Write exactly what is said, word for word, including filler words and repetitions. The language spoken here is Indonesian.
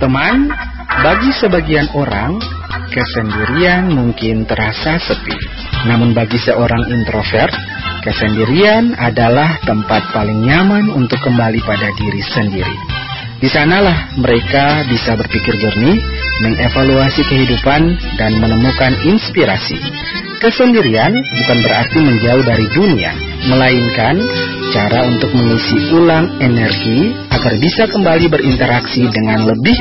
Teman, bagi sebagian orang, kesendirian mungkin terasa sepi. Namun bagi seorang introvert, kesendirian adalah tempat paling nyaman untuk kembali pada diri sendiri. Di sanalah mereka bisa berpikir jernih, mengevaluasi kehidupan, dan menemukan inspirasi. Kesendirian bukan berarti menjauh dari dunia, melainkan cara untuk mengisi ulang energi agar bisa kembali berinteraksi dengan lebih